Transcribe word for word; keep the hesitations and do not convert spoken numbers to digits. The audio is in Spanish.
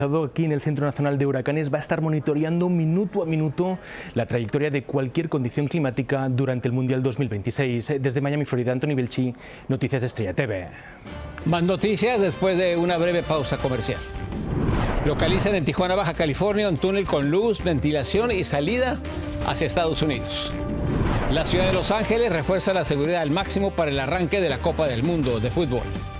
Aquí en el Centro Nacional de Huracanes va a estar monitoreando minuto a minuto la trayectoria de cualquier condición climática durante el Mundial dos mil veintiséis. Desde Miami, Florida, Anthony Belchi, Noticias de Estrella T V. Más noticias después de una breve pausa comercial. Localizan en Tijuana, Baja California, un túnel con luz, ventilación y salida hacia Estados Unidos. La ciudad de Los Ángeles refuerza la seguridad al máximo para el arranque de la Copa del Mundo de fútbol.